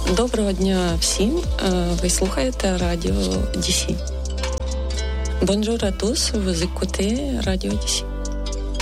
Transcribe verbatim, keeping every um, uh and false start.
Доброго дня всім. Ви слухаєте Радіо ді сі. Bonjour à tous, vous écoutez Radio ді сі.